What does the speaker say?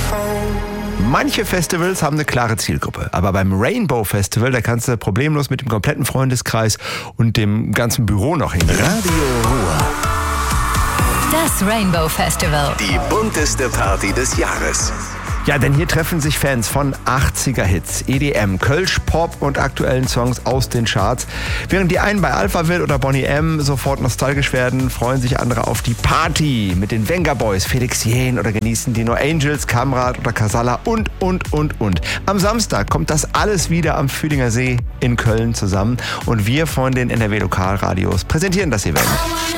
Manche Festivals haben eine klare Zielgruppe, aber beim Rainbow Festival, da kannst du problemlos mit dem kompletten Freundeskreis und dem ganzen Büro noch hingehen. Radio Ruhr. Das Rainbow Festival. Die bunteste Party des Jahres. Ja, denn hier treffen sich Fans von 80er-Hits, EDM, Kölsch, Pop und aktuellen Songs aus den Charts. Während die einen bei Alphaville oder Boney M sofort nostalgisch werden, freuen sich andere auf die Party mit den Venga Boys, Felix Jähn oder genießen die No Angels, Kamrat oder Casalla und. Am Samstag kommt das alles wieder am Fühlinger See in Köln zusammen und wir von den NRW Lokalradios präsentieren das Event.